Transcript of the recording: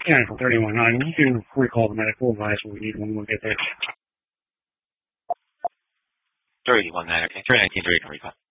Mechanical 319, you can recall the medical advice when we need one when we get there. 319, 319, 3 can recall.